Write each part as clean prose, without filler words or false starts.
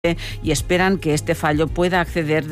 y esperan que este fallo pueda acercar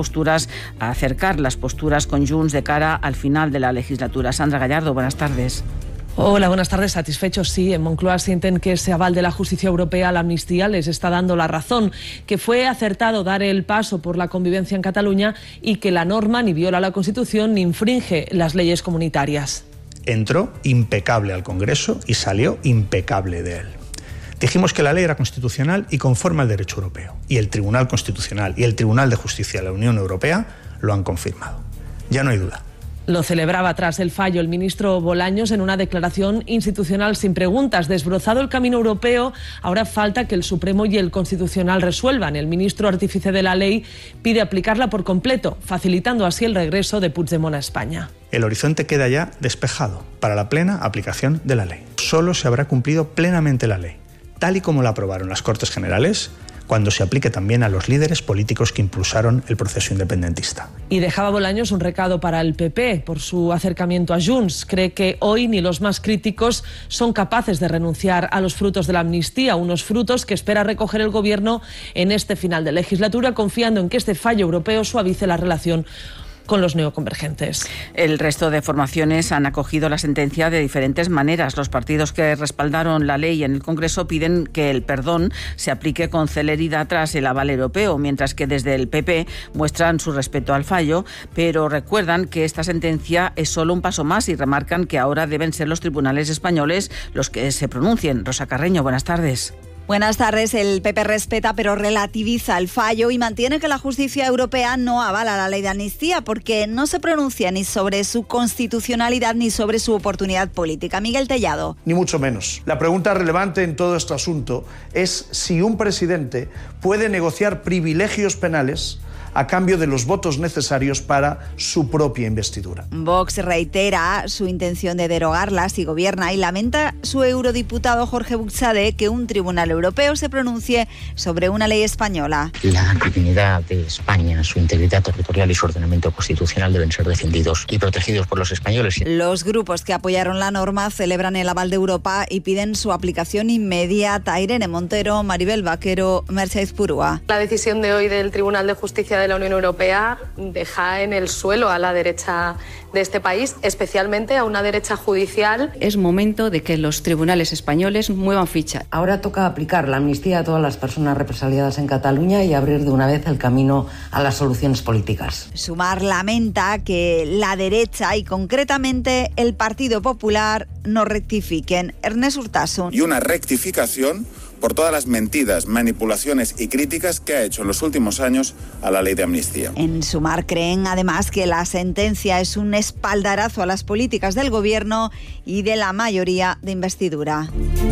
las posturas con Junts de cara al final de la legislatura. Sandra Gallardo, buenas tardes. Hola, buenas tardes. Satisfechos, sí. En Moncloa sienten que ese aval de la justicia europea a la amnistía les está dando la razón, que fue acertado dar el paso por la convivencia en Cataluña y que la norma ni viola la Constitución ni infringe las leyes comunitarias. Entró impecable al Congreso y salió impecable de él. Dijimos que la ley era constitucional y conforme al derecho europeo. Y el Tribunal Constitucional y el Tribunal de Justicia de la Unión Europea lo han confirmado. Ya no hay duda. Lo celebraba tras el fallo el ministro Bolaños en una declaración institucional sin preguntas. Desbrozado el camino europeo, ahora falta que el Supremo y el Constitucional resuelvan. El ministro artífice de la ley pide aplicarla por completo, facilitando así el regreso de Puigdemont a España. El horizonte queda ya despejado para la plena aplicación de la ley. Solo se habrá cumplido plenamente la ley, tal y como la aprobaron las Cortes Generales, cuando se aplique también a los líderes políticos que impulsaron el proceso independentista. Y dejaba Bolaños un recado para el PP por su acercamiento a Junts. Cree que hoy ni los más críticos son capaces de renunciar a los frutos de la amnistía, unos frutos que espera recoger el Gobierno en este final de legislatura, confiando en que este fallo europeo suavice la relación con los neoconvergentes. El resto de formaciones han acogido la sentencia de diferentes maneras. Los partidos que respaldaron la ley en el Congreso piden que el perdón se aplique con celeridad tras el aval europeo, mientras que desde el PP muestran su respeto al fallo, pero recuerdan que esta sentencia es solo un paso más y remarcan que ahora deben ser los tribunales españoles los que se pronuncien. Rosa Carreño, buenas tardes. Buenas tardes. El PP respeta pero relativiza el fallo y mantiene que la justicia europea no avala la ley de amnistía porque no se pronuncia ni sobre su constitucionalidad ni sobre su oportunidad política. Miguel Tellado. Ni mucho menos. La pregunta relevante en todo este asunto es si un presidente puede negociar privilegios penales a cambio de los votos necesarios para su propia investidura. Vox reitera su intención de derogarla si gobierna y lamenta su eurodiputado Jorge Buxade que un tribunal europeo se pronuncie sobre una ley española. La dignidad de España, su integridad territorial y su ordenamiento constitucional deben ser defendidos y protegidos por los españoles. Los grupos que apoyaron la norma celebran el aval de Europa y piden su aplicación inmediata. Irene Montero, Maribel Vaquero, Mercedes Purúa. La decisión de hoy del Tribunal de Justicia de la Unión Europea deja en el suelo a la derecha de este país, especialmente a una derecha judicial. Es momento de que los tribunales españoles muevan ficha. Ahora toca aplicar la amnistía a todas las personas represaliadas en Cataluña y abrir de una vez el camino a las soluciones políticas. Sumar lamenta que la derecha y concretamente el Partido Popular no rectifiquen. Ernest Urtasun. Y una rectificación por todas las mentiras, manipulaciones y críticas que ha hecho en los últimos años a la ley de amnistía. En Sumar creen además que la sentencia es un espaldarazo a las políticas del Gobierno y de la mayoría de investidura.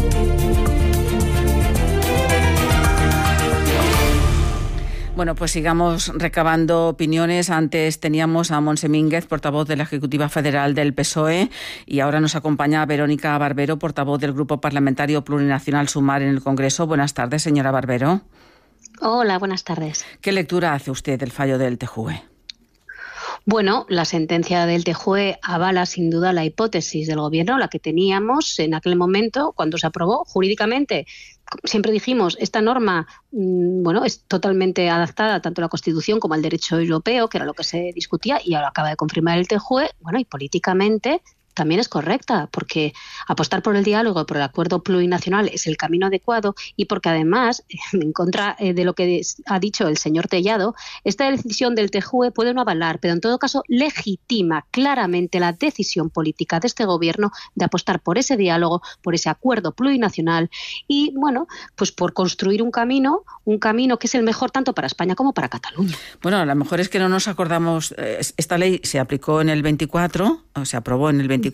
Bueno, pues sigamos recabando opiniones. Antes teníamos a Montse Mínguez, portavoz de la Ejecutiva Federal del PSOE, y ahora nos acompaña Verónica Barbero, portavoz del Grupo Parlamentario Plurinacional Sumar en el Congreso. Buenas tardes, señora Barbero. Hola, buenas tardes. ¿Qué lectura hace usted del fallo del TJUE? Bueno, la sentencia del TJUE avala sin duda la hipótesis del Gobierno, la que teníamos en aquel momento cuando se aprobó jurídicamente. Siempre dijimos, esta norma es totalmente adaptada tanto a la Constitución como al derecho europeo, que era lo que se discutía, y ahora acaba de confirmar el TJUE. Bueno, y políticamente también es correcta, porque apostar por el diálogo y por el acuerdo plurinacional es el camino adecuado y porque además, en contra de lo que ha dicho el señor Tellado, esta decisión del TJUE puede no avalar, pero en todo caso legitima claramente la decisión política de este gobierno de apostar por ese diálogo, por ese acuerdo plurinacional y, pues por construir un camino que es el mejor tanto para España como para Cataluña. Bueno, a lo mejor es que no nos acordamos, esta ley se aplicó en el 24, o se aprobó en el 24,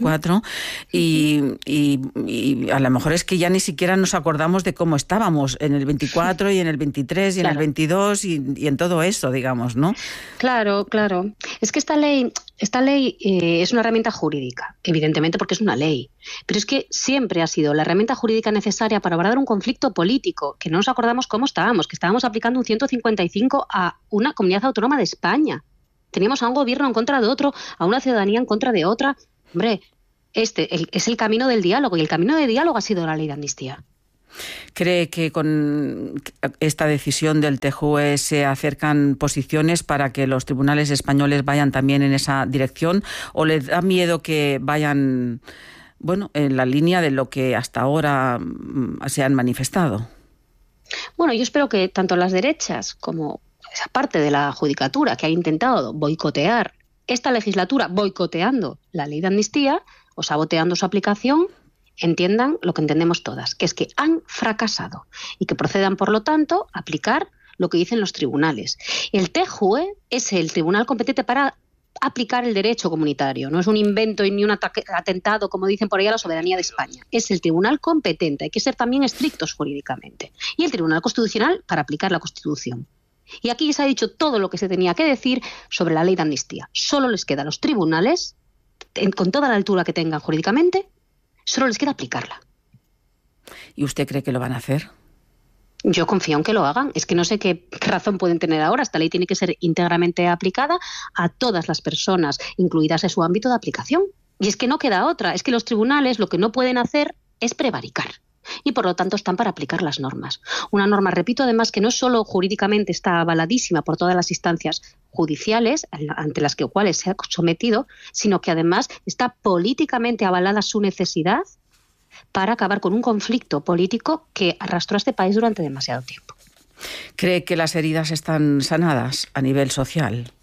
y a lo mejor es que ya ni siquiera nos acordamos de cómo estábamos en el 24 y en el 23 y en el 22 y en todo eso, digamos, ¿no? Claro. Es que esta ley es una herramienta jurídica, evidentemente porque es una ley, pero es que siempre ha sido la herramienta jurídica necesaria para abordar un conflicto político, que no nos acordamos cómo estábamos, que estábamos aplicando un 155 a una comunidad autónoma de España. Teníamos a un gobierno en contra de otro, a una ciudadanía en contra de otra. Hombre, es el camino del diálogo y el camino de diálogo ha sido la ley de amnistía. ¿Cree que con esta decisión del TJUE se acercan posiciones para que los tribunales españoles vayan también en esa dirección, o le da miedo que vayan, bueno, en la línea de lo que hasta ahora se han manifestado? Bueno, yo espero que tanto las derechas como esa parte de la judicatura que ha intentado boicotear esta legislatura, boicoteando la ley de amnistía o saboteando su aplicación, entiendan lo que entendemos todas, que es que han fracasado y que procedan, por lo tanto, a aplicar lo que dicen los tribunales. El TJUE es el tribunal competente para aplicar el derecho comunitario. No es un invento y ni un atentado, como dicen por ahí, a la soberanía de España. Es el tribunal competente. Hay que ser también estrictos jurídicamente. Y el Tribunal Constitucional para aplicar la Constitución. Y aquí se ha dicho todo lo que se tenía que decir sobre la ley de amnistía. Solo les queda a los tribunales, con toda la altura que tengan jurídicamente, solo les queda aplicarla. ¿Y usted cree que lo van a hacer? Yo confío en que lo hagan. Es que no sé qué razón pueden tener ahora. Esta ley tiene que ser íntegramente aplicada a todas las personas, incluidas en su ámbito de aplicación. Y es que no queda otra. Es que los tribunales lo que no pueden hacer es prevaricar. Y por lo tanto están para aplicar las normas. Una norma, repito, además, que no solo jurídicamente está avaladísima por todas las instancias judiciales ante las cuales se ha sometido, sino que además está políticamente avalada su necesidad para acabar con un conflicto político que arrastró a este país durante demasiado tiempo. ¿Cree que las heridas están sanadas a nivel social?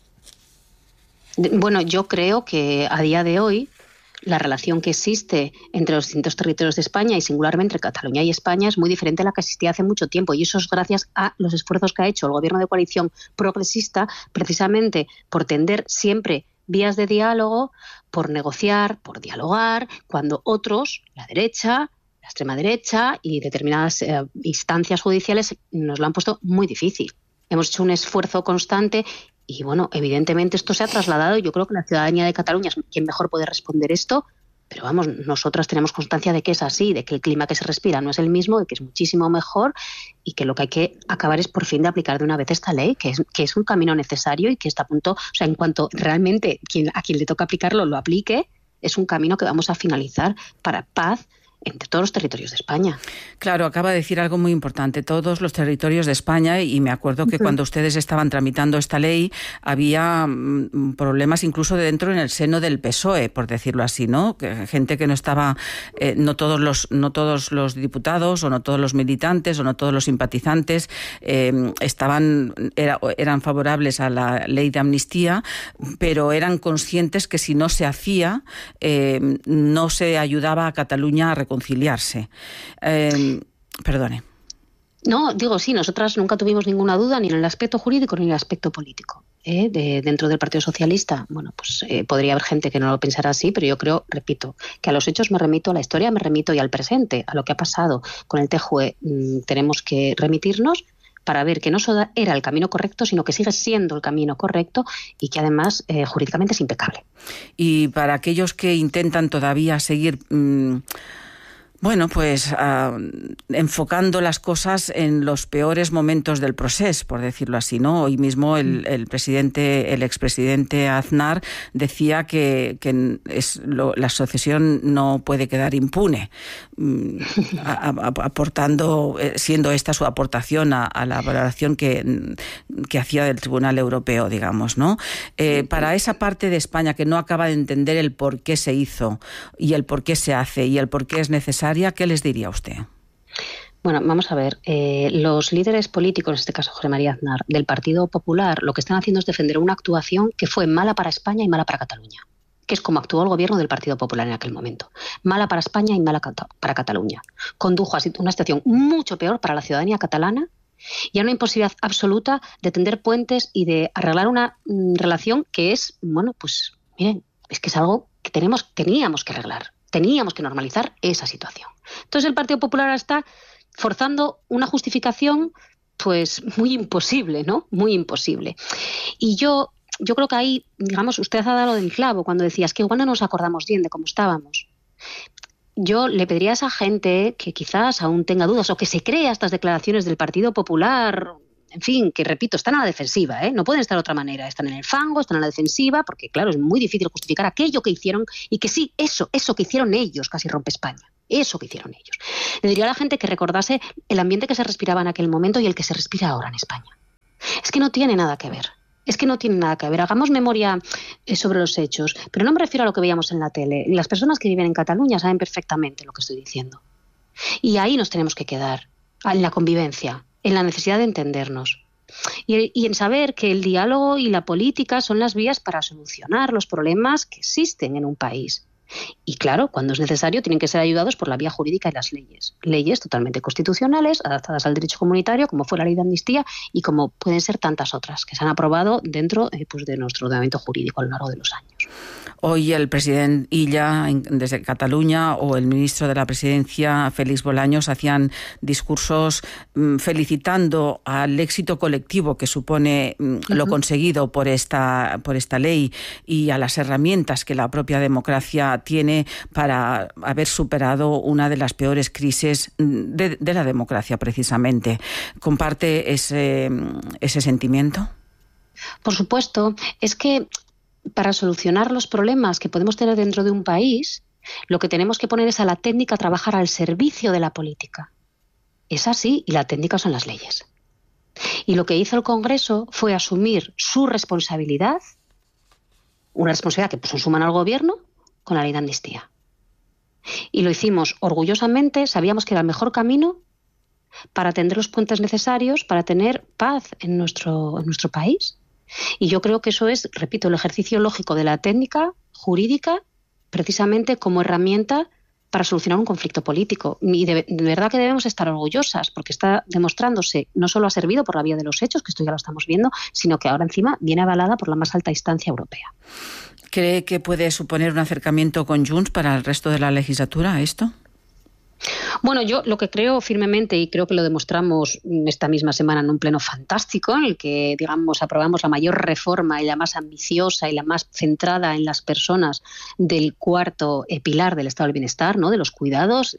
Bueno, yo creo que a día de hoy la relación que existe entre los distintos territorios de España y singularmente entre Cataluña y España es muy diferente a la que existía hace mucho tiempo, y eso es gracias a los esfuerzos que ha hecho el gobierno de coalición progresista precisamente por tender siempre vías de diálogo, por negociar, por dialogar, cuando otros, la derecha, la extrema derecha y determinadas instancias judiciales nos lo han puesto muy difícil. Hemos hecho un esfuerzo constante y, bueno, evidentemente esto se ha trasladado y yo creo que la ciudadanía de Cataluña es quien mejor puede responder esto, pero vamos, nosotras tenemos constancia de que es así, de que el clima que se respira no es el mismo, de que es muchísimo mejor y que lo que hay que acabar es por fin de aplicar de una vez esta ley, que es un camino necesario y que está a punto, o sea, en cuanto realmente a quien le toca aplicarlo lo aplique, es un camino que vamos a finalizar para paz entre todos los territorios de España. Claro, acaba de decir algo muy importante, todos los territorios de España, y me acuerdo que cuando ustedes estaban tramitando esta ley había problemas incluso dentro en el seno del PSOE, por decirlo así, ¿no? Gente que no estaba, no todos los diputados o no todos los militantes o no todos los simpatizantes eran favorables a la ley de amnistía, pero eran conscientes que si no se hacía no se ayudaba a Cataluña a reconciliarse. Perdone. No, digo, sí, nosotras nunca tuvimos ninguna duda ni en el aspecto jurídico ni en el aspecto político. Dentro del Partido Socialista, bueno, pues podría haber gente que no lo pensara así, pero yo creo, repito, que a los hechos me remito, a la historia me remito y al presente, a lo que ha pasado con el TJUE, tenemos que remitirnos para ver que no solo era el camino correcto, sino que sigue siendo el camino correcto y que además jurídicamente es impecable. Y para aquellos que intentan todavía seguir bueno, pues enfocando las cosas en los peores momentos del proceso, por decirlo así, ¿no? Hoy mismo el expresidente Aznar decía que la sucesión no puede quedar impune, aportando, siendo esta su aportación a la valoración que hacía del Tribunal Europeo, digamos, ¿no? Para esa parte de España que no acaba de entender el por qué se hizo y el por qué se hace y el por qué es necesario, ¿qué les diría usted? Bueno, vamos a ver. Los líderes políticos, en este caso José María Aznar, del Partido Popular, lo que están haciendo es defender una actuación que fue mala para España y mala para Cataluña, que es como actuó el gobierno del Partido Popular en aquel momento. Mala para España y mala para Cataluña. Condujo a una situación mucho peor para la ciudadanía catalana y a una imposibilidad absoluta de tender puentes y de arreglar una relación que es, bueno, pues miren, es que es algo que teníamos que arreglar. Teníamos que normalizar esa situación. Entonces el Partido Popular está forzando una justificación pues muy imposible, ¿no? Muy imposible. Y yo creo que ahí, digamos, usted ha dado del clavo cuando decías que igual no nos acordamos bien de cómo estábamos. Yo le pediría a esa gente que quizás aún tenga dudas o que se crea estas declaraciones del Partido Popular, en fin, que repito, están a la defensiva, no pueden estar de otra manera, están en el fango, están a la defensiva, porque claro, es muy difícil justificar aquello que hicieron y que sí, eso que hicieron ellos casi rompe España. Eso que hicieron ellos. Le diría a la gente que recordase el ambiente que se respiraba en aquel momento y el que se respira ahora en España. Es que no tiene nada que ver. Hagamos memoria sobre los hechos, pero no me refiero a lo que veíamos en la tele. Las personas que viven en Cataluña saben perfectamente lo que estoy diciendo. Y ahí nos tenemos que quedar, en la convivencia, en la necesidad de entendernos. Y en saber que el diálogo y la política son las vías para solucionar los problemas que existen en un país. Y claro, cuando es necesario, tienen que ser ayudados por la vía jurídica y las leyes. Leyes totalmente constitucionales, adaptadas al derecho comunitario, como fue la ley de amnistía y como pueden ser tantas otras que se han aprobado dentro de nuestro ordenamiento jurídico a lo largo de los años. Hoy el presidente Illa, desde Cataluña, o el ministro de la Presidencia, Félix Bolaños, hacían discursos felicitando al éxito colectivo que supone lo conseguido por esta ley y a las herramientas que la propia democracia tiene para haber superado una de las peores crisis de la democracia, precisamente. ¿Comparte ese sentimiento? Por supuesto. Es que para solucionar los problemas que podemos tener dentro de un país, lo que tenemos que poner es a la técnica a trabajar al servicio de la política. Es así, y la técnica son las leyes. Y lo que hizo el Congreso fue asumir su responsabilidad, una responsabilidad que puso en su mano al Gobierno, con la ley de amnistía. Y lo hicimos orgullosamente, sabíamos que era el mejor camino para tender los puentes necesarios para tener paz en nuestro país. Y yo creo que eso es, repito, el ejercicio lógico de la técnica jurídica, precisamente como herramienta para solucionar un conflicto político. Y de verdad que debemos estar orgullosas, porque está demostrándose, no solo ha servido por la vía de los hechos, que esto ya lo estamos viendo, sino que ahora encima viene avalada por la más alta instancia europea. ¿Cree que puede suponer un acercamiento con Junts para el resto de la legislatura esto? Bueno, yo lo que creo firmemente, y creo que lo demostramos esta misma semana en un pleno fantástico, en el que, digamos, aprobamos la mayor reforma y la más ambiciosa y la más centrada en las personas del cuarto pilar del estado del bienestar, ¿no? De los cuidados,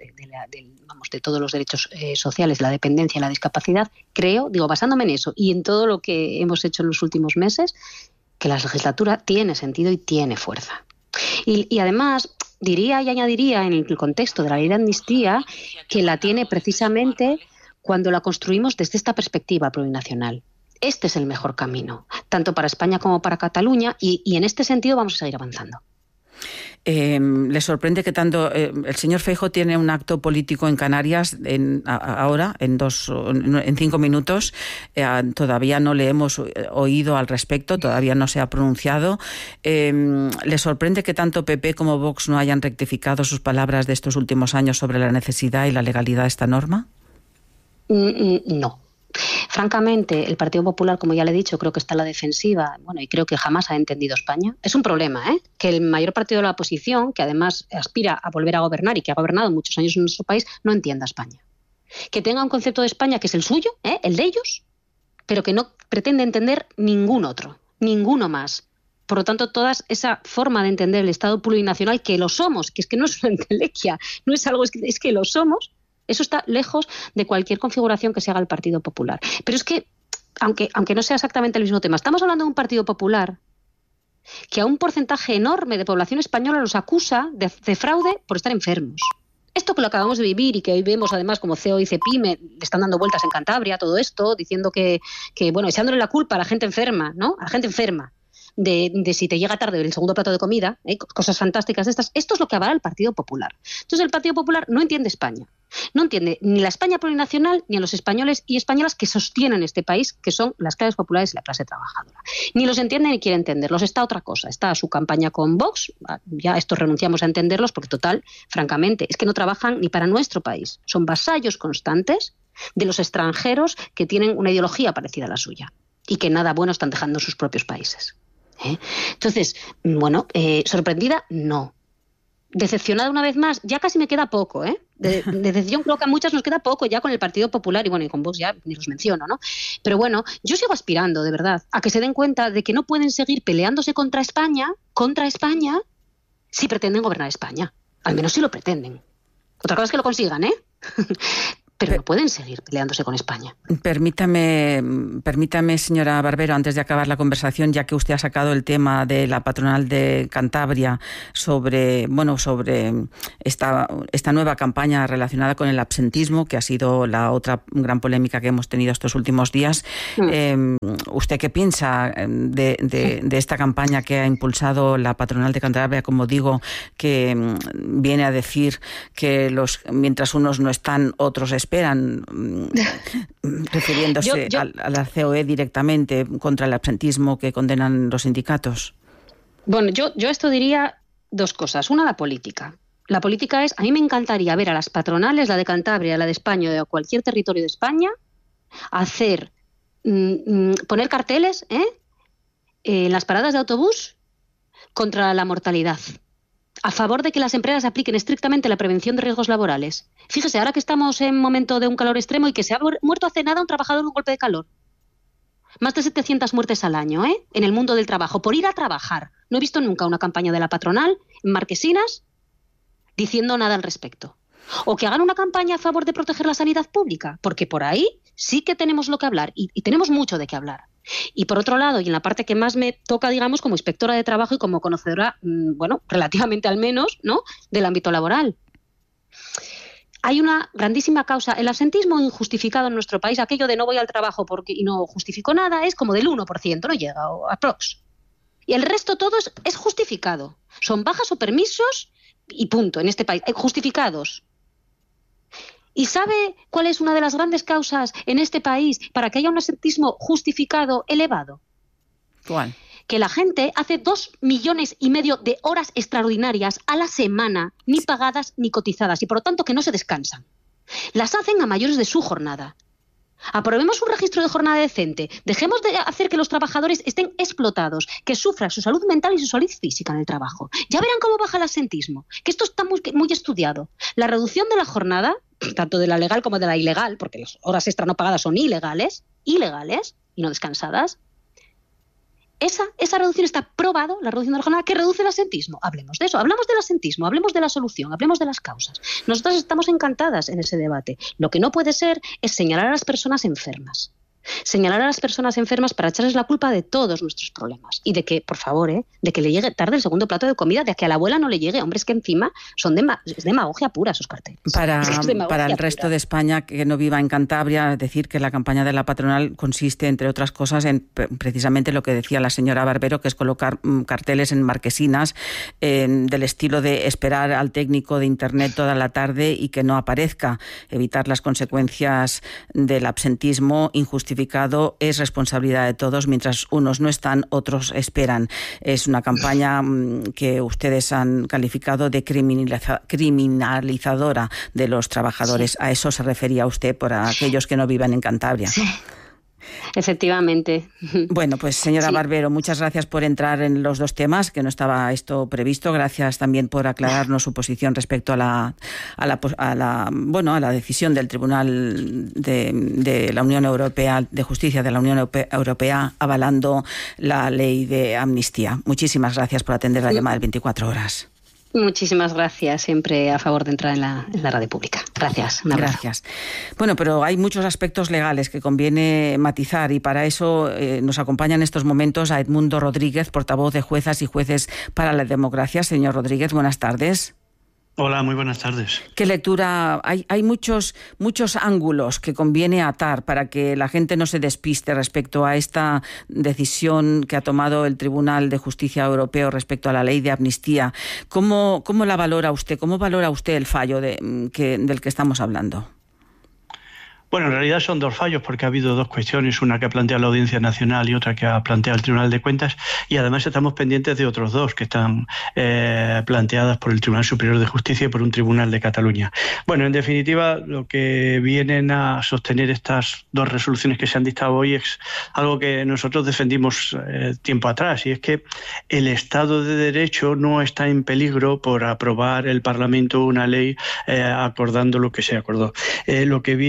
de todos los derechos sociales, la dependencia y la discapacidad. Creo, basándome en eso y en todo lo que hemos hecho en los últimos meses, que la legislatura tiene sentido y tiene fuerza. Y además diría y añadiría en el contexto de la ley de amnistía que la tiene precisamente cuando la construimos desde esta perspectiva plurinacional. Este es el mejor camino, tanto para España como para Cataluña, y en este sentido vamos a seguir avanzando. ¿Le sorprende que tanto el señor Feijóo tiene un acto político en Canarias ahora, en 5 minutos? Todavía no le hemos oído al respecto, todavía no se ha pronunciado. ¿Le sorprende que tanto PP como Vox no hayan rectificado sus palabras de estos últimos años sobre la necesidad y la legalidad de esta norma? No. Francamente, el Partido Popular, como ya le he dicho, creo que está a la defensiva, y creo que jamás ha entendido España. Es un problema, que el mayor partido de la oposición, que además aspira a volver a gobernar y que ha gobernado muchos años en nuestro país, no entienda España. Que tenga un concepto de España que es el suyo, el de ellos, pero que no pretende entender ningún otro, ninguno más. Por lo tanto, toda esa forma de entender el Estado plurinacional, que lo somos, que es que no es una entelequia, no es algo, es que lo somos. Eso está lejos de cualquier configuración que se haga el Partido Popular. Pero es que, aunque no sea exactamente el mismo tema, estamos hablando de un Partido Popular que a un porcentaje enorme de población española los acusa de fraude por estar enfermos. Esto que lo acabamos de vivir y que hoy vemos además como CEO y CEPIME le están dando vueltas en Cantabria, todo esto, diciendo que echándole la culpa a la gente enferma, ¿no? A la gente enferma. De si te llega tarde el segundo plato de comida, cosas fantásticas de estas. Esto es lo que avala el Partido Popular. Entonces el Partido Popular no entiende España. No entiende ni la España plurinacional ni a los españoles y españolas que sostienen este país, que son las clases populares y la clase trabajadora. Ni los entiende ni quiere entenderlos. Está otra cosa. Está su campaña con Vox. Ya estos renunciamos a entenderlos porque, total, francamente, es que no trabajan ni para nuestro país. Son vasallos constantes de los extranjeros que tienen una ideología parecida a la suya y que nada bueno están dejando en sus propios países. Entonces, sorprendida, no. Decepcionada una vez más, ya casi me queda poco, de decepción creo que a muchas nos queda poco ya con el Partido Popular y con Vox ya ni los menciono, ¿no? Pero yo sigo aspirando, de verdad, a que se den cuenta de que no pueden seguir peleándose contra España, si pretenden gobernar España. Al menos si lo pretenden. Otra cosa es que lo consigan, pero no pueden seguir peleándose con España. Permítame, señora Barbero, antes de acabar la conversación, ya que usted ha sacado el tema de la patronal de Cantabria sobre esta nueva campaña relacionada con el absentismo, que ha sido la otra gran polémica que hemos tenido estos últimos días. ¿Usted qué piensa de esta campaña que ha impulsado la patronal de Cantabria, como digo, que viene a decir que mientras unos no están, otros esperan, refiriéndose a la COE directamente contra el absentismo que condenan los sindicatos? Bueno, yo esto diría dos cosas. Una, la política. La política es, a mí me encantaría ver a las patronales, la de Cantabria, la de España o de cualquier territorio de España, poner carteles en las paradas de autobús contra la mortalidad, a favor de que las empresas apliquen estrictamente la prevención de riesgos laborales. Fíjese, ahora que estamos en momento de un calor extremo y que se ha muerto hace nada un trabajador en un golpe de calor. Más de 700 muertes al año, en el mundo del trabajo, por ir a trabajar. No he visto nunca una campaña de la patronal en Marquesinas diciendo nada al respecto. O que hagan una campaña a favor de proteger la sanidad pública, porque por ahí sí que tenemos lo que hablar y tenemos mucho de qué hablar. Y por otro lado, y en la parte que más me toca, digamos, como inspectora de trabajo y como conocedora, relativamente al menos, ¿no?, del ámbito laboral. Hay una grandísima causa. El absentismo injustificado en nuestro país, aquello de no voy al trabajo y no justifico nada, es como del 1%, no llega, o aprox. Y el resto todo es justificado. Son bajas o permisos y punto, en este país, justificados. ¿Y sabe cuál es una de las grandes causas en este país para que haya un absentismo justificado elevado? ¿Cuál? Que la gente hace 2,5 millones de horas extraordinarias a la semana, ni pagadas ni cotizadas, y por lo tanto que no se descansan. Las hacen a mayores de su jornada. Aprobemos un registro de jornada decente. Dejemos de hacer que los trabajadores estén explotados, que sufran su salud mental y su salud física en el trabajo. Ya verán cómo baja el absentismo, que esto está muy estudiado. La reducción de la jornada, tanto de la legal como de la ilegal, porque las horas extra no pagadas son ilegales y no descansadas. Esa reducción está probado, la reducción de la jornada, que reduce el absentismo. Hablemos de eso, hablamos del absentismo, hablemos de la solución, hablemos de las causas. Nosotras estamos encantadas en ese debate. Lo que no puede ser es señalar a las personas enfermas. Señalar a las personas enfermas para echarles la culpa de todos nuestros problemas. Y de que, por favor, de que le llegue tarde el segundo plato de comida, de que a la abuela no le llegue. Hombre, es que encima es demagogia pura esos carteles. Para el resto de España que no viva en Cantabria, decir que la campaña de la patronal consiste, entre otras cosas, en precisamente lo que decía la señora Barbero, que es colocar carteles en Marquesinas del estilo de esperar al técnico de Internet toda la tarde y que no aparezca. Evitar las consecuencias del absentismo injustificado es responsabilidad de todos. Mientras unos no están, otros esperan. Es una campaña que ustedes han calificado de criminalizadora de los trabajadores. Sí. A eso se refería usted por aquellos que no viven en Cantabria. Sí. Efectivamente. Bueno, pues señora Barbero, muchas gracias por entrar en los dos temas, que no estaba esto previsto. Gracias también por aclararnos su posición respecto a la decisión del Tribunal de la Unión Europea, de Justicia de la Unión Europea, avalando la ley de amnistía. Muchísimas gracias por atender la llamada del 24 horas. Muchísimas gracias, siempre a favor de entrar en la radio pública. Gracias. Gracias. Bueno, pero hay muchos aspectos legales que conviene matizar y para eso nos acompaña en estos momentos a Edmundo Rodríguez, portavoz de Juezas y Jueces para la Democracia. Señor Rodríguez, buenas tardes. Hola, muy buenas tardes. ¿Qué lectura? Hay muchos ángulos que conviene atar para que la gente no se despiste respecto a esta decisión que ha tomado el Tribunal de Justicia Europeo respecto a la ley de amnistía. ¿Cómo la valora usted? ¿Cómo valora usted el fallo del que estamos hablando? Bueno, en realidad son dos fallos porque ha habido dos cuestiones, una que ha planteado la Audiencia Nacional y otra que ha planteado el Tribunal de Cuentas, y además estamos pendientes de otros dos que están planteadas por el Tribunal Superior de Justicia y por un tribunal de Cataluña. Bueno, en definitiva, lo que vienen a sostener estas dos resoluciones que se han dictado hoy es algo que nosotros defendimos tiempo atrás, y es que el Estado de Derecho no está en peligro por aprobar el Parlamento una ley acordando lo que se acordó. Lo que viene a decir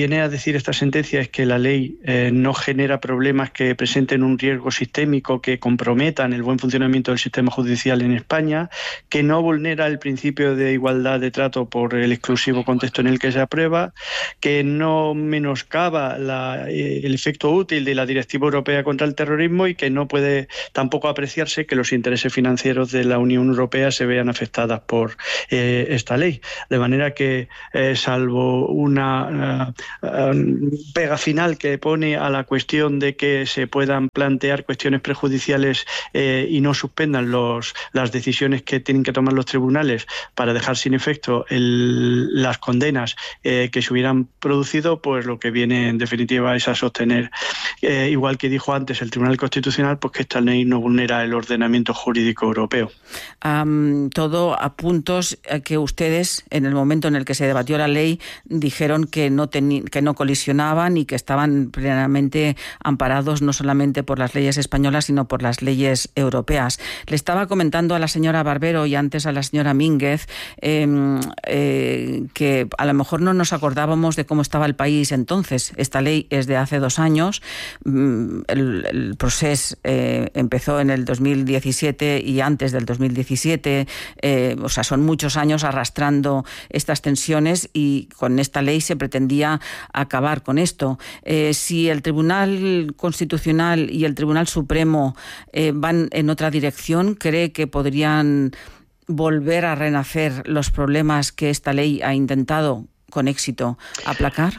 decir esta sentencia es que la ley no genera problemas que presenten un riesgo sistémico que comprometan el buen funcionamiento del sistema judicial en España, que no vulnera el principio de igualdad de trato por el exclusivo contexto en el que se aprueba, que no menoscaba el efecto útil de la Directiva Europea contra el Terrorismo y que no puede tampoco apreciarse que los intereses financieros de la Unión Europea se vean afectadas por esta ley. De manera que, salvo una pega final que pone a la cuestión de que se puedan plantear cuestiones prejudiciales y no suspendan las decisiones que tienen que tomar los tribunales para dejar sin efecto las condenas que se hubieran producido, pues lo que viene en definitiva es a sostener, igual que dijo antes el Tribunal Constitucional, pues que esta ley no vulnera el ordenamiento jurídico europeo. Todo a puntos que ustedes, en el momento en el que se debatió la ley, dijeron que no colisionaban y que estaban plenamente amparados no solamente por las leyes españolas, sino por las leyes europeas. Le estaba comentando a la señora Barbero y antes a la señora Mínguez que a lo mejor no nos acordábamos de cómo estaba el país entonces. Esta ley es de hace 2 años. El proceso empezó en el 2017 y antes del 2017, o sea, son muchos años arrastrando estas tensiones y con esta ley se pretendía acabar con esto. Si el Tribunal Constitucional y el Tribunal Supremo van en otra dirección, ¿cree que podrían volver a renacer los problemas que esta ley ha intentado con éxito aplacar?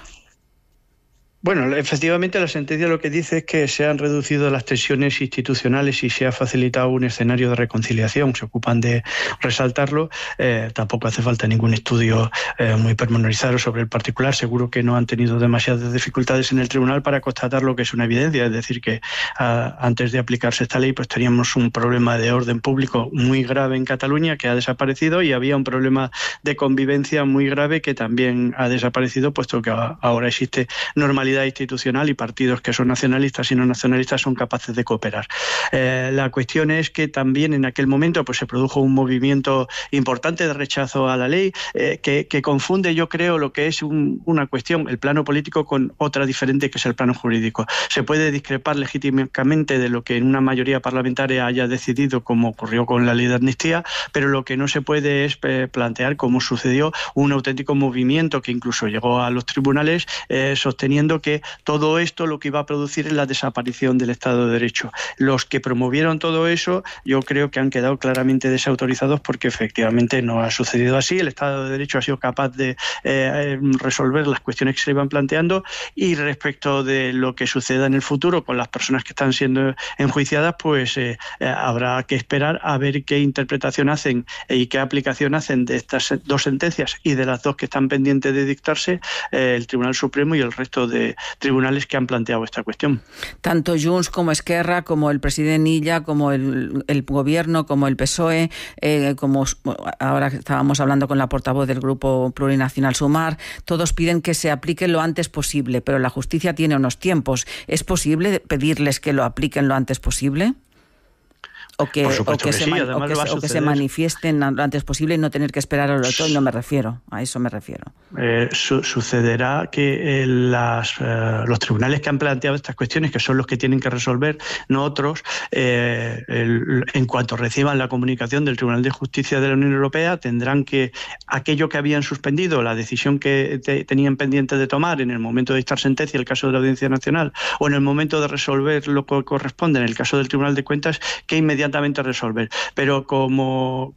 Bueno, efectivamente la sentencia lo que dice es que se han reducido las tensiones institucionales y se ha facilitado un escenario de reconciliación. Se ocupan de resaltarlo. Tampoco hace falta ningún estudio muy pormenorizado sobre el particular. Seguro que no han tenido demasiadas dificultades en el tribunal para constatar lo que es una evidencia. Es decir, que antes de aplicarse esta ley, pues teníamos un problema de orden público muy grave en Cataluña que ha desaparecido y había un problema de convivencia muy grave que también ha desaparecido, puesto que ahora existe normalidad institucional y partidos que son nacionalistas y no nacionalistas son capaces de cooperar. La cuestión es que también en aquel momento pues se produjo un movimiento importante de rechazo a la ley que confunde, yo creo, lo que es una cuestión, el plano político, con otra diferente que es el plano jurídico. Se puede discrepar legítimamente de lo que en una mayoría parlamentaria haya decidido, como ocurrió con la ley de amnistía, pero lo que no se puede es plantear, como sucedió, un auténtico movimiento que incluso llegó a los tribunales sosteniendo que todo esto lo que iba a producir es la desaparición del Estado de Derecho. Los que promovieron todo eso, yo creo que han quedado claramente desautorizados porque efectivamente no ha sucedido así. El Estado de Derecho ha sido capaz de resolver las cuestiones que se iban planteando y respecto de lo que suceda en el futuro con las personas que están siendo enjuiciadas, pues habrá que esperar a ver qué interpretación hacen y qué aplicación hacen de estas 2 sentencias y de las 2 que están pendientes de dictarse el Tribunal Supremo y el resto de tribunales que han planteado esta cuestión. Tanto Junts como Esquerra, como el presidente Illa, como el gobierno, como el PSOE, como ahora estábamos hablando con la portavoz del Grupo Plurinacional Sumar, todos piden que se aplique lo antes posible, pero la justicia tiene unos tiempos. ¿Es posible pedirles que lo apliquen lo antes posible? O que se manifiesten lo antes posible y no tener que esperar al otoño, a eso me refiero. Sucederá que los tribunales que han planteado estas cuestiones, que son los que tienen que resolver, no otros, en cuanto reciban la comunicación del Tribunal de Justicia de la Unión Europea, tendrán que, aquello que habían suspendido, la decisión que tenían pendiente de tomar en el momento de dictar sentencia, el caso de la Audiencia Nacional, o en el momento de resolver lo que corresponde en el caso del Tribunal de Cuentas, que inmediatamente resolver. Pero como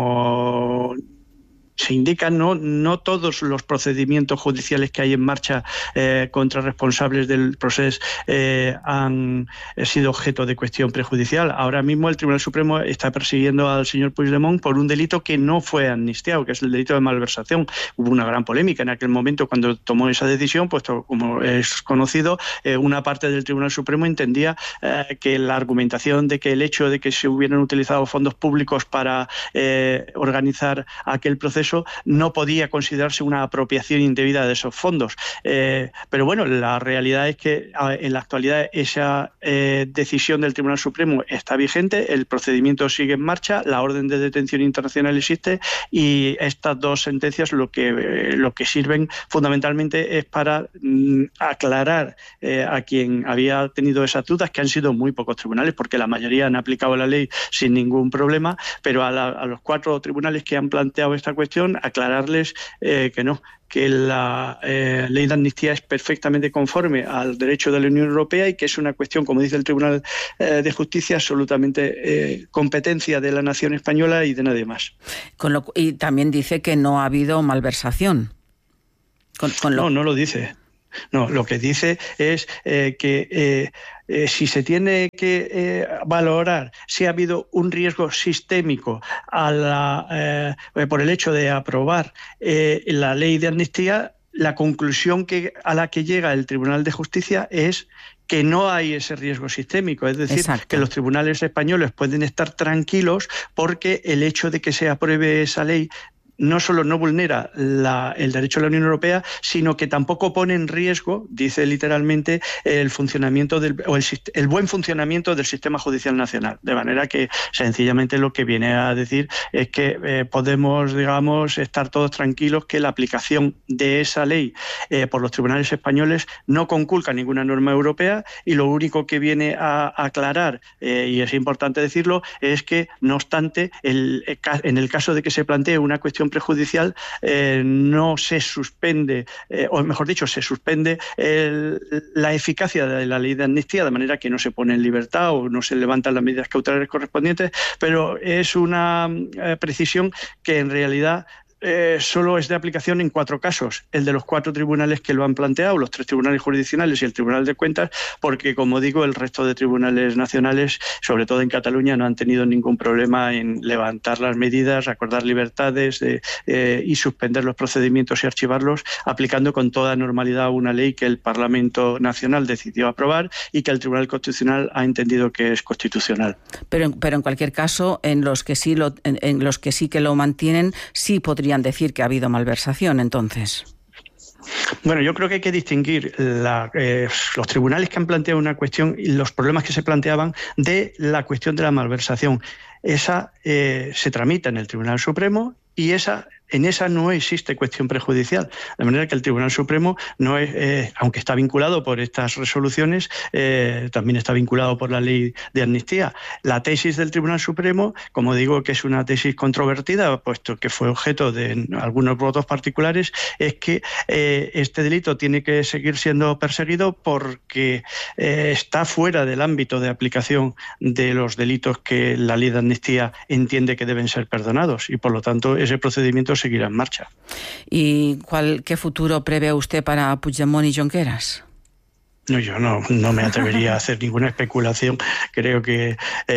se indica, no todos los procedimientos judiciales que hay en marcha contra responsables del proceso han sido objeto de cuestión prejudicial. Ahora mismo el Tribunal Supremo está persiguiendo al señor Puigdemont por un delito que no fue amnistiado, que es el delito de malversación. Hubo una gran polémica en aquel momento cuando tomó esa decisión, puesto como es conocido, una parte del Tribunal Supremo entendía que la argumentación de que el hecho de que se hubieran utilizado fondos públicos para organizar aquel proceso eso no podía considerarse una apropiación indebida de esos fondos. Pero bueno, la realidad es que en la actualidad esa decisión del Tribunal Supremo está vigente, el procedimiento sigue en marcha, la orden de detención internacional existe y estas dos sentencias lo que sirven fundamentalmente es para aclarar a quien había tenido esas dudas, que han sido muy pocos tribunales, porque la mayoría han aplicado la ley sin ningún problema, pero a los 4 tribunales que han planteado esta cuestión, aclararles que no, que la ley de amnistía es perfectamente conforme al derecho de la Unión Europea y que es una cuestión, como dice el Tribunal de Justicia, absolutamente competencia de la nación española y de nadie más. Y también dice que no ha habido malversación. No lo dice. No, lo que dice es que si se tiene que valorar si ha habido un riesgo sistémico por el hecho de aprobar la ley de amnistía, la conclusión a la que llega el Tribunal de Justicia es que no hay ese riesgo sistémico, es decir, exacto, que los tribunales españoles pueden estar tranquilos porque el hecho de que se apruebe esa ley no solo no vulnera el derecho de la Unión Europea, sino que tampoco pone en riesgo, dice literalmente, el funcionamiento el buen funcionamiento del sistema judicial nacional. De manera que sencillamente lo que viene a decir es que podemos, digamos, estar todos tranquilos que la aplicación de esa ley por los tribunales españoles no conculca ninguna norma europea, y lo único que viene a aclarar, y es importante decirlo, es que, no obstante, en el caso de que se plantee una cuestión prejudicial, no se suspende, o mejor dicho, se suspende la eficacia de la ley de amnistía, de manera que no se pone en libertad o no se levantan las medidas cautelares correspondientes, pero es una precisión que en realidad solo es de aplicación en 4 casos, el de los 4 tribunales que lo han planteado, los 3 tribunales jurisdiccionales y el Tribunal de Cuentas, porque, como digo, el resto de tribunales nacionales, sobre todo en Cataluña, no han tenido ningún problema en levantar las medidas, acordar libertades y suspender los procedimientos y archivarlos, aplicando con toda normalidad una ley que el Parlamento Nacional decidió aprobar y que el Tribunal Constitucional ha entendido que es constitucional. Pero en cualquier caso, en los que sí que lo mantienen, sí podría decir que ha habido malversación, entonces. Bueno, yo creo que hay que distinguir los tribunales que han planteado una cuestión y los problemas que se planteaban de la cuestión de la malversación. Esa se tramita en el Tribunal Supremo y en esa no existe cuestión prejudicial. De manera que el Tribunal Supremo no es, aunque está vinculado por estas resoluciones, también está vinculado por la ley de amnistía. La tesis del Tribunal Supremo, como digo, que es una tesis controvertida, puesto que fue objeto de algunos votos particulares, es que este delito tiene que seguir siendo perseguido porque está fuera del ámbito de aplicación de los delitos que la ley de amnistía entiende que deben ser perdonados, y por lo tanto ese procedimiento seguirá en marcha. ¿Y qué futuro prevé usted para Puigdemont y Junqueras? No, yo no me atrevería a hacer ninguna especulación. Creo que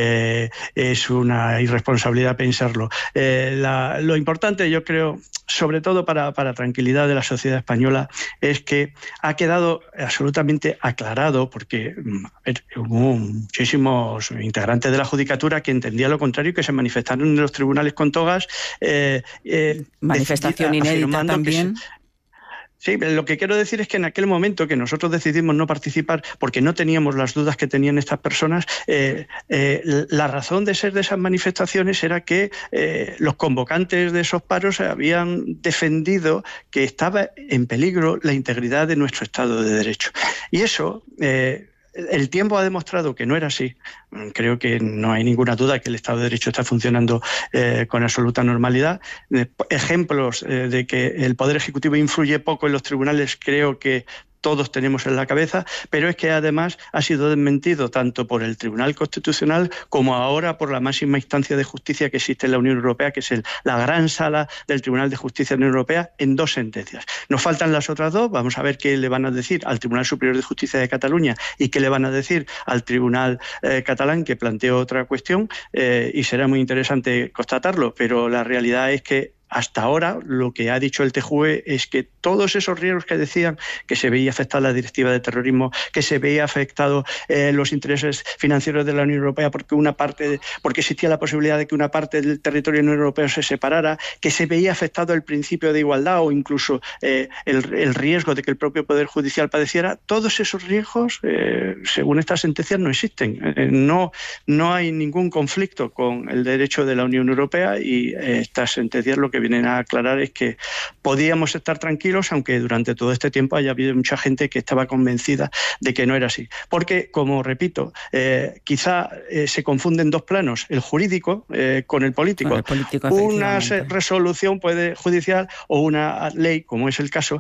es una irresponsabilidad pensarlo. Lo importante, yo creo, sobre todo para tranquilidad de la sociedad española, es que ha quedado absolutamente aclarado, porque hubo muchísimos integrantes de la Judicatura que entendían lo contrario y que se manifestaron en los tribunales con togas. Manifestación inédita también. Sí, lo que quiero decir es que en aquel momento que nosotros decidimos no participar porque no teníamos las dudas que tenían estas personas, la razón de ser de esas manifestaciones era que los convocantes de esos paros habían defendido que estaba en peligro la integridad de nuestro Estado de Derecho. Y eso... el tiempo ha demostrado que no era así. Creo que no hay ninguna duda que el Estado de Derecho está funcionando con absoluta normalidad. Ejemplos de que el Poder Ejecutivo influye poco en los tribunales, creo que todos tenemos en la cabeza, pero es que además ha sido desmentido tanto por el Tribunal Constitucional como ahora por la máxima instancia de justicia que existe en la Unión Europea, que es la gran sala del Tribunal de Justicia de la Unión Europea, en 2 sentencias. Nos faltan las otras 2, vamos a ver qué le van a decir al Tribunal Superior de Justicia de Cataluña y qué le van a decir al Tribunal catalán, que planteó otra cuestión, y será muy interesante constatarlo, pero la realidad es que hasta ahora lo que ha dicho el TJUE es que todos esos riesgos que decían, que se veía afectada la directiva de terrorismo, que se veía afectado los intereses financieros de la Unión Europea porque existía la posibilidad de que una parte del territorio de la Unión Europea se separara, que se veía afectado el principio de igualdad o incluso el riesgo de que el propio Poder Judicial padeciera, todos esos riesgos, según estas sentencias, no existen. No hay ningún conflicto con el derecho de la Unión Europea y estas sentencias lo que vienen a aclarar es que podíamos estar tranquilos, aunque durante todo este tiempo haya habido mucha gente que estaba convencida de que no era así. Porque, como repito, quizá se confunden dos planos, el jurídico con el político. Una resolución judicial o una ley, como es el caso,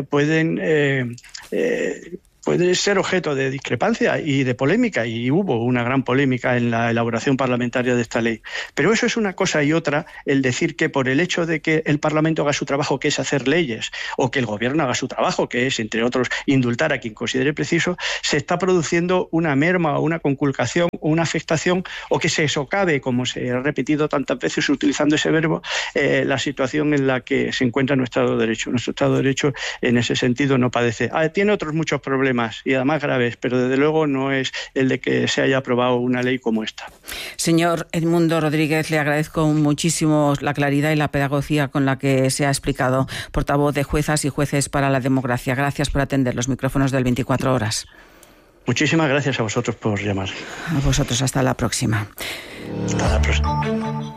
puede ser objeto de discrepancia y de polémica, y hubo una gran polémica en la elaboración parlamentaria de esta ley. Pero eso es una cosa y otra, el decir que por el hecho de que el Parlamento haga su trabajo, que es hacer leyes, o que el Gobierno haga su trabajo, que es, entre otros, indultar a quien considere preciso, se está produciendo una merma o una conculcación o una afectación, o que se socave, como se ha repetido tantas veces utilizando ese verbo, la situación en la que se encuentra nuestro Estado de Derecho. Nuestro Estado de Derecho, en ese sentido, no padece. Tiene otros muchos problemas y además graves, pero desde luego no es el de que se haya aprobado una ley como esta. Señor Edmundo Rodríguez, le agradezco muchísimo la claridad y la pedagogía con la que se ha explicado, portavoz de Juezas y Jueces para la Democracia. Gracias por atender los micrófonos del 24 Horas. Muchísimas gracias a vosotros por llamar. A vosotros, hasta la próxima. Hasta la próxima.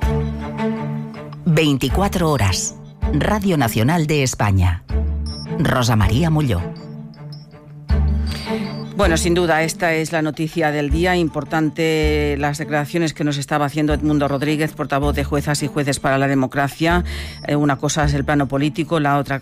24 Horas. Radio Nacional de España. Rosa María Molló. Bueno, sin duda, esta es la noticia del día. Importante las declaraciones que nos estaba haciendo Edmundo Rodríguez, portavoz de Juezas y Jueces para la Democracia. Una cosa es el plano político, la otra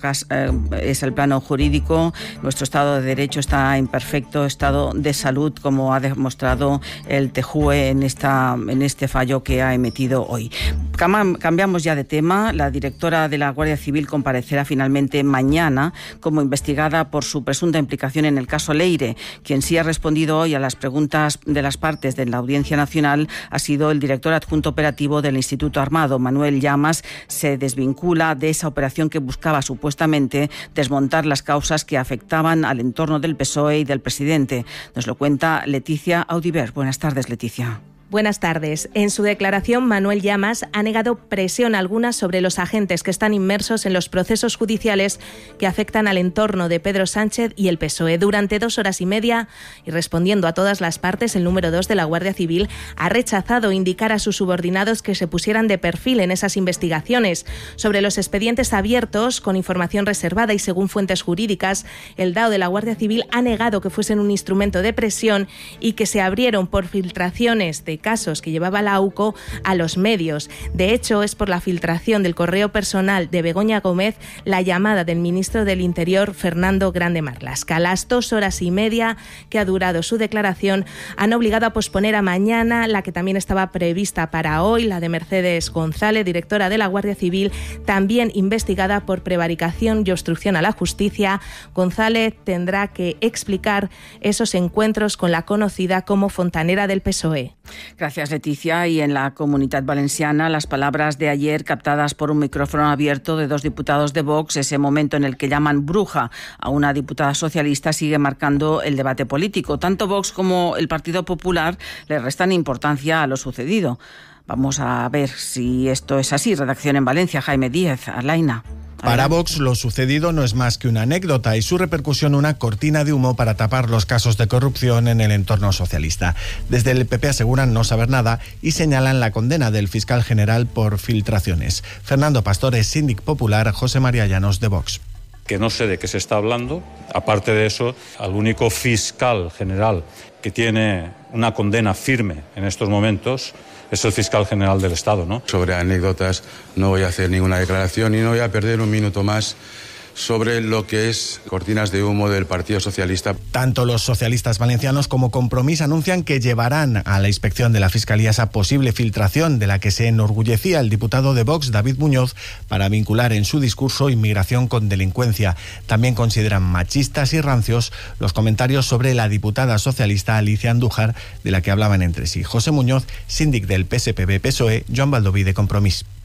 es el plano jurídico. Nuestro Estado de Derecho está en perfecto estado de salud, como ha demostrado el TJUE en este fallo que ha emitido hoy. Cambiamos ya de tema. La directora de la Guardia Civil comparecerá finalmente mañana como investigada por su presunta implicación en el caso Leire. Quien sí ha respondido hoy a las preguntas de las partes de la Audiencia Nacional ha sido el director adjunto operativo del Instituto Armado, Manuel Llamas. Se desvincula de esa operación que buscaba supuestamente desmontar las causas que afectaban al entorno del PSOE y del presidente. Nos lo cuenta Leticia Audibert. Buenas tardes, Leticia. Buenas tardes. En su declaración, Manuel Llamas ha negado presión alguna sobre los agentes que están inmersos en los procesos judiciales que afectan al entorno de Pedro Sánchez y el PSOE. Durante 2 horas y media, y respondiendo a todas las partes, el número 2 de la Guardia Civil ha rechazado indicar a sus subordinados que se pusieran de perfil en esas investigaciones. Sobre los expedientes abiertos, con información reservada y según fuentes jurídicas, el DAO de la Guardia Civil ha negado que fuesen un instrumento de presión y que se abrieron por filtraciones de casos que llevaba la AUCO a los medios. De hecho, es por la filtración del correo personal de Begoña Gómez la llamada del ministro del Interior, Fernando Grande Marlaska. Las 2 horas y media que ha durado su declaración han obligado a posponer a mañana la que también estaba prevista para hoy, la de Mercedes González, directora de la Guardia Civil, también investigada por prevaricación y obstrucción a la justicia. González tendrá que explicar esos encuentros con la conocida como fontanera del PSOE. Gracias, Leticia. Y en la Comunitat Valenciana, las palabras de ayer captadas por un micrófono abierto de 2 diputados de Vox, ese momento en el que llaman bruja a una diputada socialista, sigue marcando el debate político. Tanto Vox como el Partido Popular le restan importancia a lo sucedido. Vamos a ver si esto es así. Redacción en Valencia, Jaime Díez, Alaina. Para Vox, lo sucedido no es más que una anécdota y su repercusión una cortina de humo para tapar los casos de corrupción en el entorno socialista. Desde el PP aseguran no saber nada y señalan la condena del fiscal general por filtraciones. Fernando Pastor es síndic popular, José María Llanos de Vox. Que no sé de qué se está hablando. Aparte de eso, al único fiscal general que tiene una condena firme en estos momentos es el fiscal general del Estado, ¿no? Sobre anécdotas no voy a hacer ninguna declaración y no voy a perder un minuto más sobre lo que es cortinas de humo del Partido Socialista. Tanto los socialistas valencianos como Compromís anuncian que llevarán a la inspección de la Fiscalía esa posible filtración de la que se enorgullecía el diputado de Vox, David Muñoz, para vincular en su discurso inmigración con delincuencia. También consideran machistas y rancios los comentarios sobre la diputada socialista Alicia Andújar, de la que hablaban entre sí José Muñoz, síndic del PSPB-PSOE, Joan Baldoví de Compromís.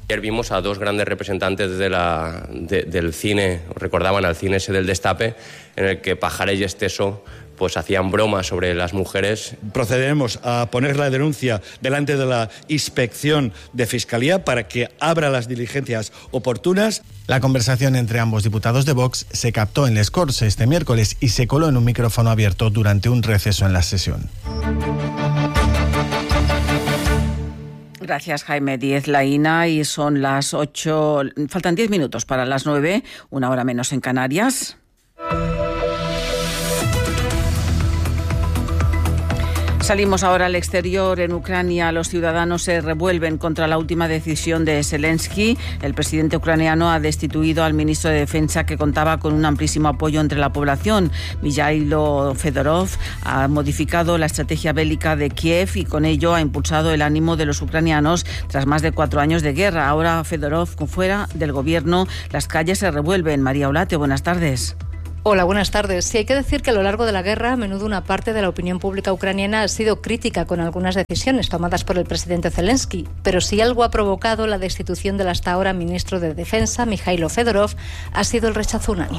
Ayer vimos a dos grandes representantes del cine, recordaban al cine ese del Destape, en el que Pajares y Esteso pues hacían bromas sobre las mujeres. Procederemos a poner la denuncia delante de la Inspección de Fiscalía para que abra las diligencias oportunas. La conversación entre ambos diputados de Vox se captó en Les Corts este miércoles y se coló en un micrófono abierto durante un receso en la sesión. Gracias, Jaime Díez Laína. Y son las 8, faltan 10 minutos para las 9, una hora menos en Canarias. Salimos ahora al exterior. En Ucrania los ciudadanos se revuelven contra la última decisión de Zelensky. El presidente ucraniano ha destituido al ministro de Defensa, que contaba con un amplísimo apoyo entre la población. Mikhailo Fedorov ha modificado la estrategia bélica de Kiev y con ello ha impulsado el ánimo de los ucranianos tras más de 4 años de guerra. Ahora Fedorov fuera del gobierno, las calles se revuelven. María Olate, buenas tardes. Hola, buenas tardes. Sí, hay que decir que a lo largo de la guerra, a menudo una parte de la opinión pública ucraniana ha sido crítica con algunas decisiones tomadas por el presidente Zelensky, pero si algo ha provocado la destitución del hasta ahora ministro de Defensa, Mikhailo Fedorov, ha sido el rechazo unánime.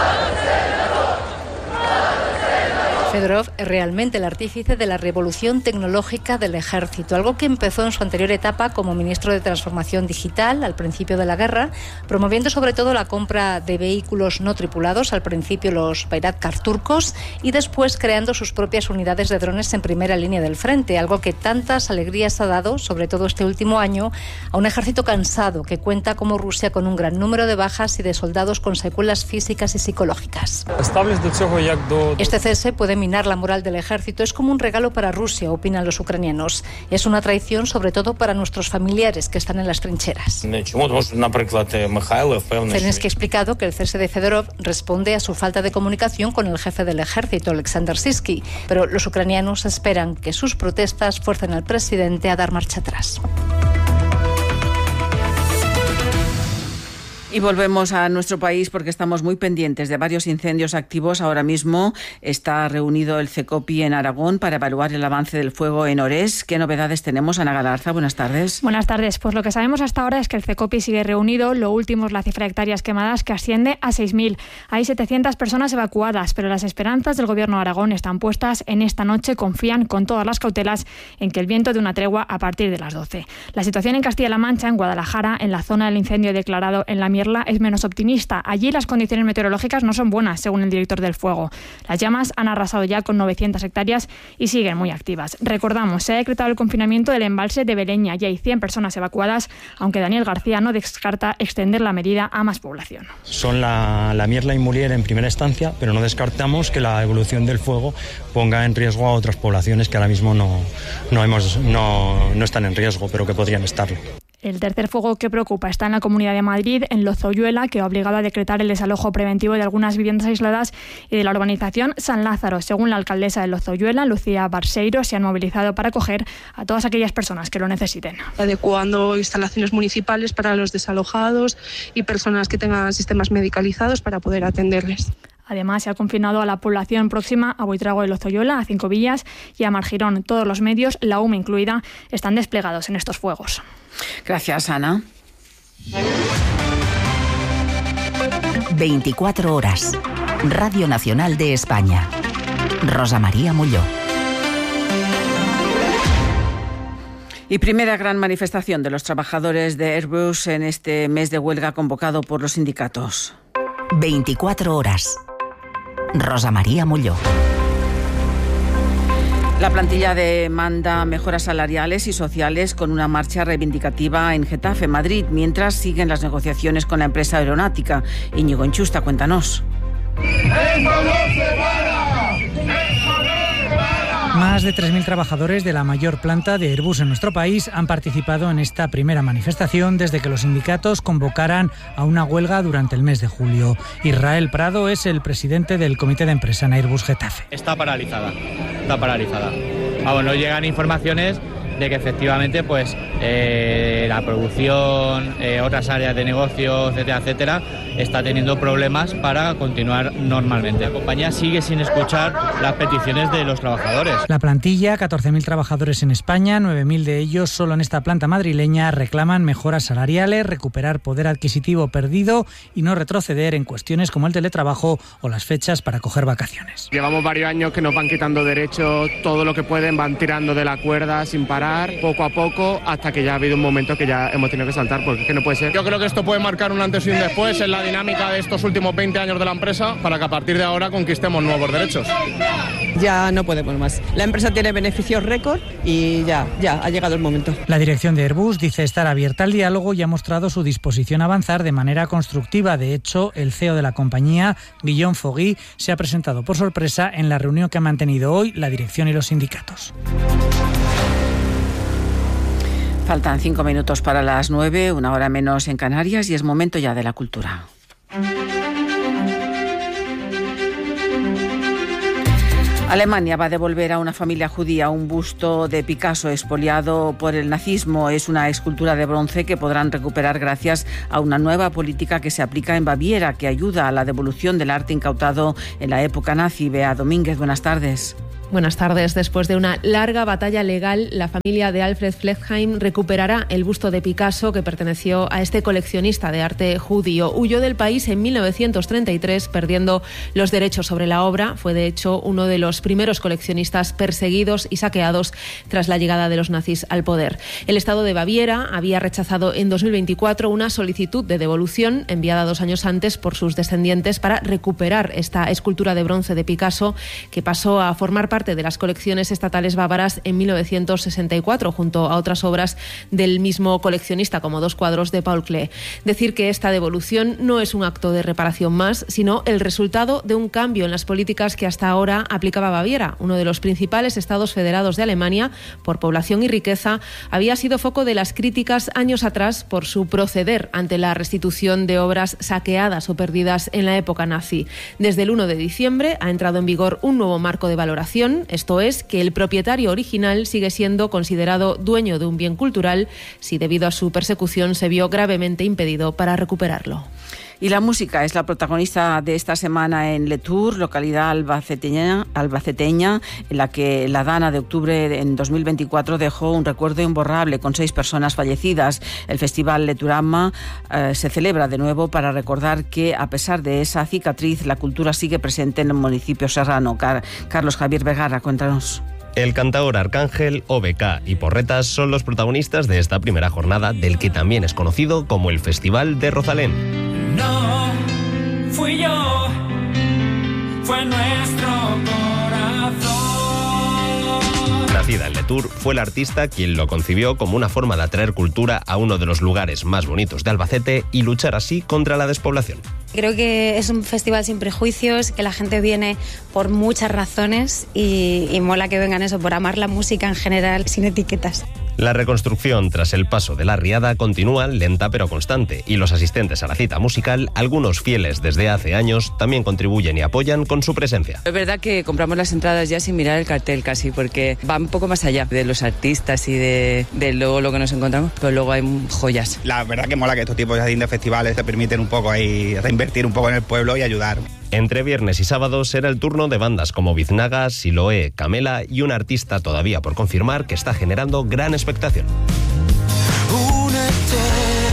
Fedorov es realmente el artífice de la revolución tecnológica del ejército, algo que empezó en su anterior etapa como ministro de Transformación Digital al principio de la guerra, promoviendo sobre todo la compra de vehículos no tripulados, al principio los Bayraktar turcos, y después creando sus propias unidades de drones en primera línea del frente, algo que tantas alegrías ha dado, sobre todo este último año, a un ejército cansado que cuenta como Rusia con un gran número de bajas y de soldados con secuelas físicas y psicológicas. Este cese puede minar la moral del ejército. Es como un regalo para Rusia, opinan los ucranianos. Es una traición sobre todo para nuestros familiares que están en las trincheras. Zelensky ha explicado que el cese de Fedorov responde a su falta de comunicación con el jefe del ejército, Alexander Syrskyi, pero los ucranianos esperan que sus protestas fuercen al presidente a dar marcha atrás. Y volvemos a nuestro país porque estamos muy pendientes de varios incendios activos. Ahora mismo está reunido el CECOPI en Aragón para evaluar el avance del fuego en Orés. ¿Qué novedades tenemos, Ana Galarza? Buenas tardes. Buenas tardes. Pues lo que sabemos hasta ahora es que el CECOPI sigue reunido. Lo último es la cifra de hectáreas quemadas, que asciende a 6.000. Hay 700 personas evacuadas, pero las esperanzas del Gobierno de Aragón están puestas en esta noche. Confían con todas las cautelas en que el viento dé una tregua a partir de las 12. La situación en Castilla-La Mancha, en Guadalajara, en la zona del incendio declarado en La Mierla, es menos optimista. Allí las condiciones meteorológicas no son buenas, según el director del fuego. Las llamas han arrasado ya con 900 hectáreas y siguen muy activas. Recordamos, se ha decretado el confinamiento del embalse de Beleña. Ya hay 100 personas evacuadas, aunque Daniel García no descarta extender la medida a más población. Son la Mierla y Muriel en primera instancia, pero no descartamos que la evolución del fuego ponga en riesgo a otras poblaciones que ahora mismo no están en riesgo, pero que podrían estarlo. El tercer fuego que preocupa está en la Comunidad de Madrid, en Lozoyuela, que ha obligado a decretar el desalojo preventivo de algunas viviendas aisladas y de la urbanización San Lázaro. Según la alcaldesa de Lozoyuela, Lucía Barseiro, se han movilizado para acoger a todas aquellas personas que lo necesiten. Adecuando instalaciones municipales para los desalojados y personas que tengan sistemas medicalizados para poder atenderles. Además, se ha confinado a la población próxima a Buitrago de Lozoyuela, a Cincovillas y a Margirón. Todos los medios, la UME incluida, están desplegados en estos fuegos. Gracias, Ana. 24 horas. Radio Nacional de España. Rosa María Mulló. Y primera gran manifestación de los trabajadores de Airbus en este mes de huelga convocado por los sindicatos. 24 horas. Rosa María Mulló. La plantilla demanda mejoras salariales y sociales con una marcha reivindicativa en Getafe, Madrid, mientras siguen las negociaciones con la empresa aeronáutica. Íñigo Enchusta, cuéntanos. Más de 3.000 trabajadores de la mayor planta de Airbus en nuestro país han participado en esta primera manifestación desde que los sindicatos convocaran a una huelga durante el mes de julio. Israel Prado es el presidente del comité de empresa en Airbus Getafe. Está paralizada. Vamos, no llegan informaciones de que efectivamente pues la producción, otras áreas de negocio, etcétera, etcétera, está teniendo problemas para continuar normalmente. La compañía sigue sin escuchar las peticiones de los trabajadores. La plantilla, 14.000 trabajadores en España, 9.000 de ellos solo en esta planta madrileña, reclaman mejoras salariales, recuperar poder adquisitivo perdido y no retroceder en cuestiones como el teletrabajo o las fechas para coger vacaciones. Llevamos varios años que nos van quitando derechos, todo lo que pueden van tirando de la cuerda sin parar, poco a poco, hasta que ya ha habido un momento que ya hemos tenido que saltar, porque es que no puede ser. Yo creo que esto puede marcar un antes y un después en la dinámica de estos últimos 20 años de la empresa, para que a partir de ahora conquistemos nuevos derechos. Ya no podemos más. La empresa tiene beneficios récord y ya ha llegado el momento. La dirección de Airbus dice estar abierta al diálogo y ha mostrado su disposición a avanzar de manera constructiva. De hecho, el CEO de la compañía, Guillaume Faury, se ha presentado por sorpresa en la reunión que ha mantenido hoy la dirección y los sindicatos. Faltan 5 minutos para las 9, una hora menos en Canarias, y es momento ya de la cultura. Alemania va a devolver a una familia judía un busto de Picasso expoliado por el nazismo. Es una escultura de bronce que podrán recuperar gracias a una nueva política que se aplica en Baviera, que ayuda a la devolución del arte incautado en la época nazi. Bea Domínguez, buenas tardes. Buenas tardes. Después de una larga batalla legal, la familia de Alfred Fleckheim recuperará el busto de Picasso que perteneció a este coleccionista de arte judío. Huyó del país en 1933, perdiendo los derechos sobre la obra. Fue, de hecho, uno de los primeros coleccionistas perseguidos y saqueados tras la llegada de los nazis al poder. El Estado de Baviera había rechazado en 2024 una solicitud de devolución enviada 2 años antes por sus descendientes para recuperar esta escultura de bronce de Picasso, que pasó a formar parte de las colecciones estatales bávaras en 1964, junto a otras obras del mismo coleccionista, como 2 cuadros de Paul Klee. Decir que esta devolución no es un acto de reparación más, sino el resultado de un cambio en las políticas que hasta ahora aplicaba Baviera, uno de los principales estados federados de Alemania. Por población y riqueza, había sido foco de las críticas años atrás por su proceder ante la restitución de obras saqueadas o perdidas en la época nazi. Desde el 1 de diciembre ha entrado en vigor un nuevo marco de valoración. Esto es, que el propietario original sigue siendo considerado dueño de un bien cultural si debido a su persecución se vio gravemente impedido para recuperarlo. Y la música es la protagonista de esta semana en Le Tour, localidad albaceteña, en la que la Dana de octubre en 2024 dejó un recuerdo imborrable con 6 personas fallecidas. El festival Le Tourama se celebra de nuevo para recordar que, a pesar de esa cicatriz, la cultura sigue presente en el municipio serrano. Carlos Javier Vergara, cuéntanos. El cantaor Arcángel, OBK y Porretas son los protagonistas de esta primera jornada del que también es conocido como el Festival de Rosalén. No fui yo, fue nuestro corazón. Nacida en Le Tour, fue el artista quien lo concibió como una forma de atraer cultura a uno de los lugares más bonitos de Albacete y luchar así contra la despoblación. Creo que es un festival sin prejuicios, que la gente viene por muchas razones y mola que vengan eso, por amar la música en general, sin etiquetas. La reconstrucción tras el paso de la riada continúa lenta pero constante, y los asistentes a la cita musical, algunos fieles desde hace años, también contribuyen y apoyan con su presencia. Es verdad que compramos las entradas ya sin mirar el cartel casi, porque va un poco más allá de los artistas y de luego lo que nos encontramos, pero luego hay joyas. La verdad que mola que estos tipos de festivales te permiten un poco ahí reinvertir un poco en el pueblo y ayudar. Entre viernes y sábado será el turno de bandas como Biznaga, Siloé, Camela y un artista todavía por confirmar que está generando gran expectación. Únete,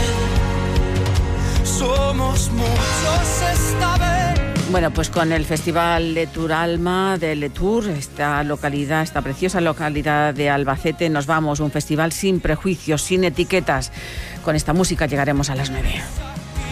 somos muchos esta vez. Bueno, pues con el Festival Le Tour Alma de Le Tour, esta preciosa localidad de Albacete, nos vamos. Un festival sin prejuicios, sin etiquetas. Con esta música llegaremos a las 9.